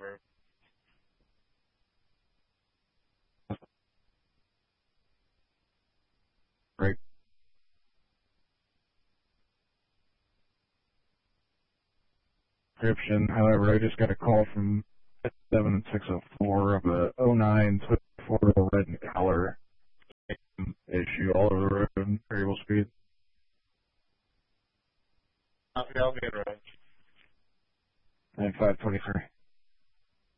Great. Description. However, I just got a call from 7604 of a '09 Toyota red in color. Issue all over the road, variable speed. I'll be in road. 9523.